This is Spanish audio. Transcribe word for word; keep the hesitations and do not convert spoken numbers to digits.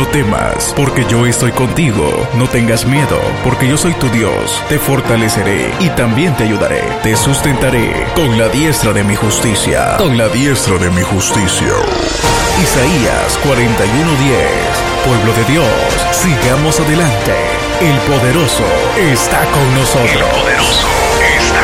No temas, porque yo estoy contigo. No tengas miedo, porque yo soy tu Dios. Te fortaleceré y también te ayudaré. Te sustentaré con la diestra de mi justicia. Con la diestra de mi justicia. Isaías cuarenta y uno diez. Pueblo de Dios, sigamos adelante. El poderoso está con nosotros. El poderoso está